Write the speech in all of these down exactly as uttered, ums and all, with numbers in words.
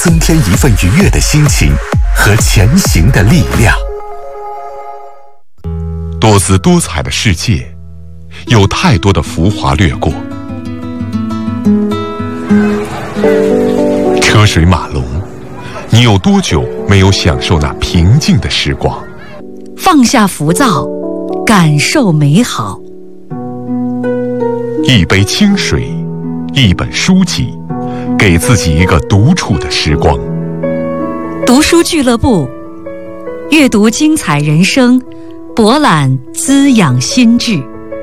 增添一份愉悦的心情和前行的力量。多姿多彩的世界，有太多的浮华掠过，车水马龙，你有多久没有享受那平静的时光？ 放下浮躁，感受美好。 一杯清水，一本书籍，给自己一个独处的时光。 读书俱乐部，阅读精彩人生，博览滋养心智。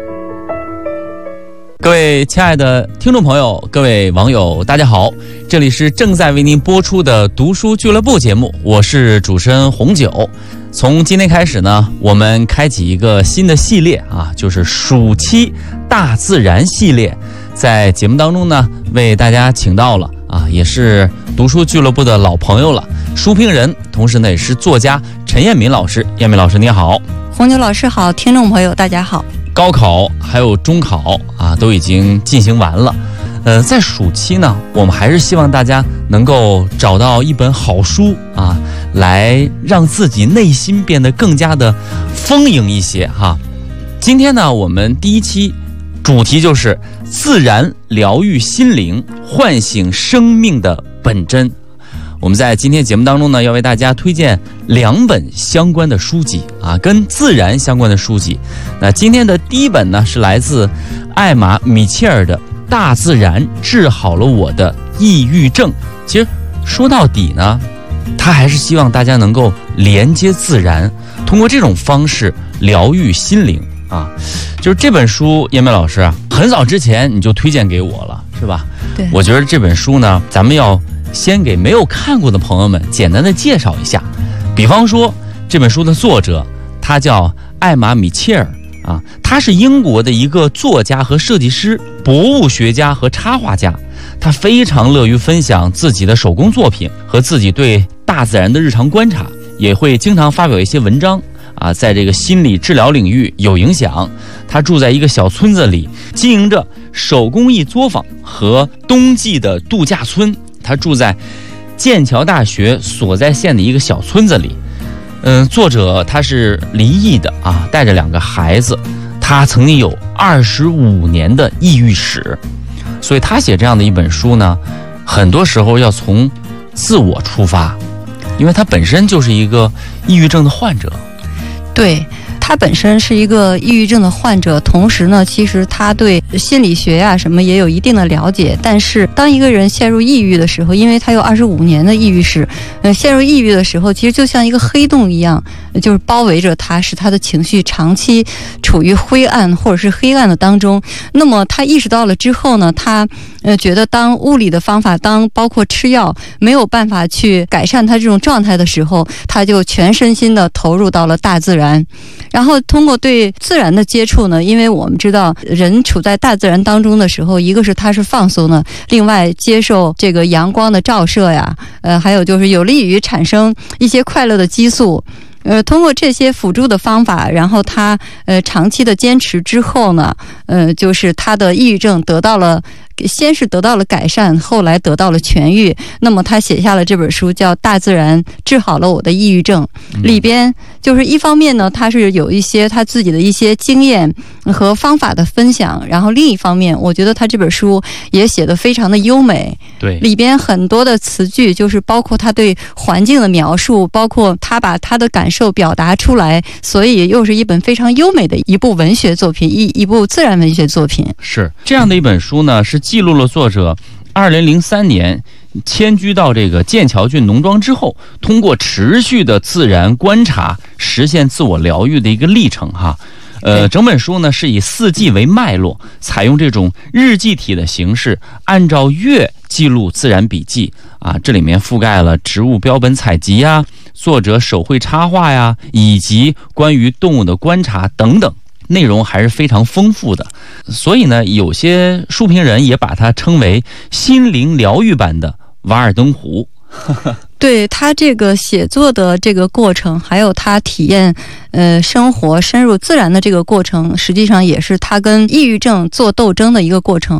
各位亲爱的听众朋友，各位网友，大家好，这里是正在为您播出的读书俱乐部节目，我是主持人红九。从今天开始呢，我们开启一个新的系列啊，就是暑期大自然系列。在节目当中呢，为大家请到了啊，也是读书俱乐部的老朋友了，书评人，同时呢也是作家陈彦敏老师。彦敏老师你好。 红牛老师好，听众朋友大家好。 高考还有中考啊，都已经进行完了。呃，在暑期呢，我们还是希望大家能够找到一本好书啊，来让自己内心变得更加的丰盈一些哈。今天呢，我们第一期主题就是自然疗愈心灵，唤醒生命的本真。我们在今天节目当中呢，要为大家推荐两本相关的书籍啊，跟自然相关的书籍。那今天的第一本呢，是来自艾玛·米切尔的《大自然治好了我的抑郁症》。其实说到底呢，他还是希望大家能够连接自然，通过这种方式疗愈心灵啊。就是这本书，燕梅老师啊，很早之前你就推荐给我了，是吧？ 对。 我觉得这本书呢，咱们要先给没有看过的朋友们简单的介绍一下。比方说这本书的作者，他叫艾玛·米切尔啊，他是英国的一个作家和设计师、博物学家和插画家。他非常乐于分享自己的手工作品和自己对大自然的日常观察，也会经常发表一些文章啊，在这个心理治疗领域有影响。他住在一个小村子里，经营着手工艺作坊和冬季的度假村。他住在剑桥大学所在县的一个小村子里。嗯，作者他是离异的啊，带着两个孩子。他曾经有二十五年的抑郁史，所以他写这样的一本书呢，很多时候要从自我出发，因为他本身就是一个抑郁症的患者。 对，他本身是一个抑郁症的患者，同时呢，其实他对心理学呀、啊、什么也有一定的了解。但是当一个人陷入抑郁的时候，因为他有二十五年的抑郁史，呃，陷入抑郁的时候，其实就像一个黑洞一样，就是包围着他，使他的情绪长期处于灰暗或者是黑暗的当中。那么他意识到了之后呢，他呃觉得当物理的方法，当包括吃药没有办法去改善他这种状态的时候，他就全身心的投入到了大自然。然后通过对自然的接触呢，因为我们知道人处在大自然当中的时候，一个是他是放松的，另外接受这个阳光的照射呀，呃，还有就是有利于产生一些快乐的激素。呃，通过这些辅助的方法，然后他呃长期的坚持之后呢，呃，就是他的抑郁症得到了。先是得到了改善，后来得到了痊愈。那么他写下了这本书叫《大自然治好了我的抑郁症》，里边就是一方面呢，他是有一些他自己的一些经验和方法的分享，然后另一方面我觉得他这本书也写得非常的优美。 对， 里边很多的词句，就是包括他对环境的描述，包括他把他的感受表达出来，所以又是一本非常优美的一部文学作品，一一部自然文学作品。 是这样的一本书呢，是记录了作者二零零三年迁居到这个剑桥郡农庄之后，通过持续的自然观察实现自我疗愈的一个历程哈。呃，整本书呢是以四季为脉络，采用这种日记体的形式，按照月记录自然笔记啊。这里面覆盖了植物标本采集呀、作者手绘插画呀，以及关于动物的观察等等。内容还是非常丰富的，所以呢，有些书评人也把它称为心灵疗愈版的《瓦尔登湖》。 对他这个写作的这个过程，还有他体验呃生活深入自然的这个过程，实际上也是他跟抑郁症做斗争的一个过程。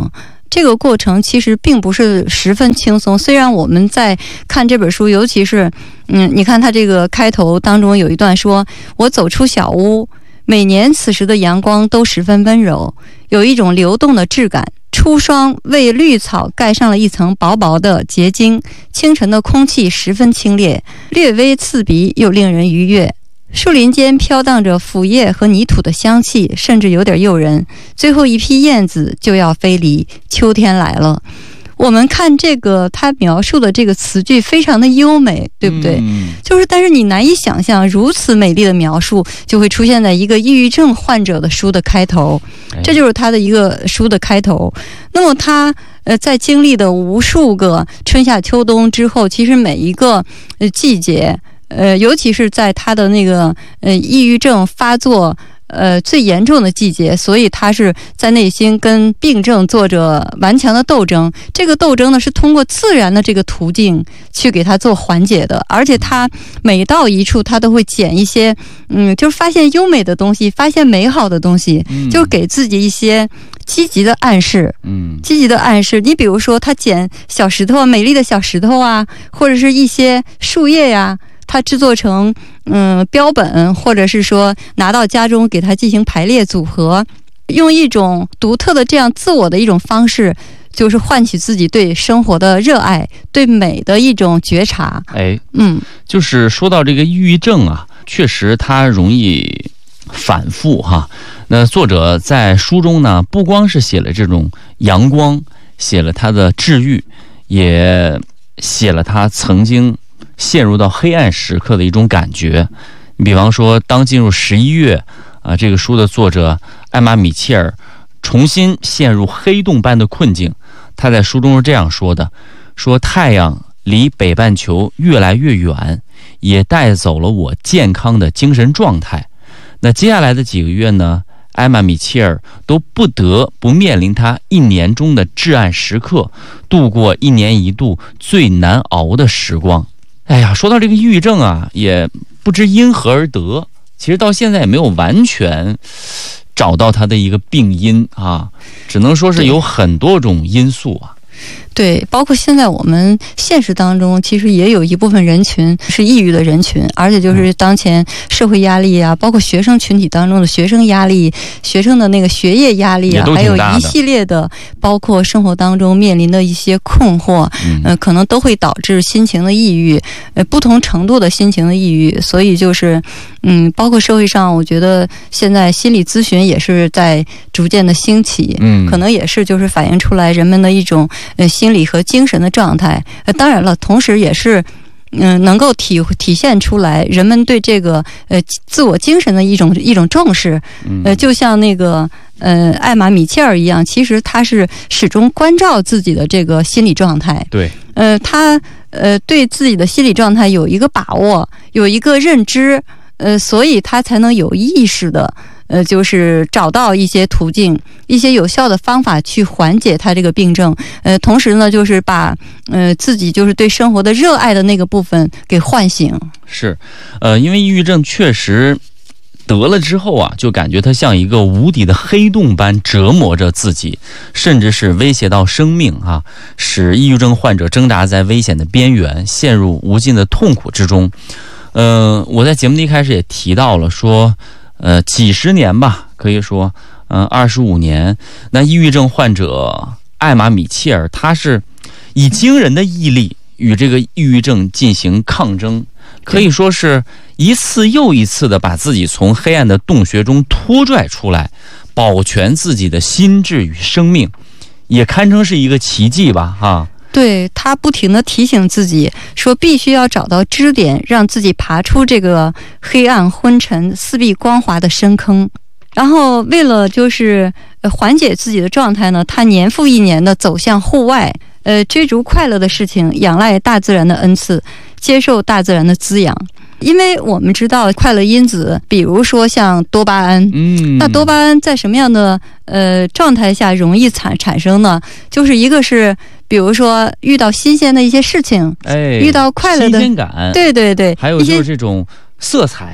这个过程其实并不是十分轻松。虽然我们在看这本书，尤其是嗯，你看它这个开头当中有一段说，我走出小屋，每年此时的阳光都十分温柔，有一种流动的质感，初霜为绿草盖上了一层薄薄的结晶，清晨的空气十分清冽，略微刺鼻又令人愉悦。树林间飘荡着腐叶和泥土的香气，甚至有点诱人。最后一批燕子就要飞离，秋天来了。我们看这个他描述的这个词句非常的优美，对不对？ 嗯、 就是但是你难以想象如此美丽的描述就会出现在一个抑郁症患者的书的开头，这就是他的一个书的开头。那么他呃在经历的无数个春夏秋冬之后，其实每一个呃季节呃尤其是在他的那个呃抑郁症发作呃，最严重的季节，所以他是在内心跟病症做着顽强的斗争。这个斗争呢，是通过自然的这个途径去给他做缓解的，而且他每到一处，他都会捡一些，嗯，就是发现优美的东西，发现美好的东西，嗯、就是给自己一些积极的暗示，嗯，积极的暗示。你比如说，他捡小石头，美丽的小石头啊，或者是一些树叶呀、啊。它制作成嗯标本，或者是说拿到家中给它进行排列组合，用一种独特的这样自我的一种方式，就是唤起自己对生活的热爱，对美的一种觉察。 哎，嗯，就是说到这个抑郁症啊，确实它容易反复哈。那作者在书中呢，不光是写了这种阳光，写了他的治愈，也写了他曾经陷入到黑暗时刻的一种感觉。你比方说，当进入十一月啊，这个书的作者艾玛·米切尔重新陷入黑洞般的困境。他在书中是这样说的：说太阳离北半球越来越远，也带走了我健康的精神状态。那接下来的几个月呢，艾玛·米切尔都不得不面临他一年中的至暗时刻，度过一年一度最难熬的时光。哎呀，说到这个抑郁症啊，也不知因何而得，其实到现在也没有完全找到它的一个病因啊，只能说是有很多种因素啊。 对，包括现在我们现实当中，其实也有一部分人群是抑郁的人群，而且就是当前社会压力啊，包括学生群体当中的学生压力、学生的那个学业压力啊，还有一系列的，包括生活当中面临的一些困惑，嗯、呃，可能都会导致心情的抑郁，呃，不同程度的心情的抑郁。所以就是，嗯，包括社会上，我觉得现在心理咨询也是在逐渐的兴起，嗯，可能也是就是反映出来人们的一种呃心理和精神的状态。呃，当然了，同时也是。嗯，能够体体现出来人们对这个呃自我精神的一种一种重视，呃，就像那个呃艾玛·米切尔一样，其实他是始终关照自己的这个心理状态。 对， 呃，他呃对自己的心理状态有一个把握，有一个认知，呃，所以他才能有意识的。呃，就是找到一些途径，一些有效的方法去缓解他这个病症。呃，同时呢，就是把呃自己就是对生活的热爱的那个部分给唤醒。 是，呃，因为抑郁症确实得了之后啊，就感觉它像一个无底的黑洞般折磨着自己，甚至是威胁到生命啊，使抑郁症患者挣扎在危险的边缘，陷入无尽的痛苦之中。呃，我在节目的一开始也提到了说。呃，几十年吧，可以说，嗯、呃，二十五年。那抑郁症患者艾玛·米切尔，他是以惊人的毅力与这个抑郁症进行抗争，可以说是一次又一次的把自己从黑暗的洞穴中拖拽出来，保全自己的心智与生命，也堪称是一个奇迹吧，哈。 对，他不停地提醒自己说必须要找到支点，让自己爬出这个黑暗昏沉四壁光滑的深坑。然后为了就是缓解自己的状态呢，他年复一年地走向户外，呃，追逐快乐的事情，仰赖大自然的恩赐，接受大自然的滋养。因为我们知道快乐因子，比如说像多巴胺，嗯，那多巴胺在什么样的呃状态下容易产产生呢？就是一个是，比如说遇到新鲜的一些事情， 哎， 遇到快乐的新鲜感， 对对对， 还有就是这种色彩。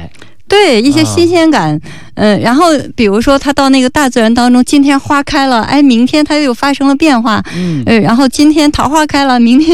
对，一些新鲜感。嗯、呃，然后比如说他到那个大自然当中，今天花开了，哎，明天它又发生了变化。嗯，呃，然后今天桃花开了，明天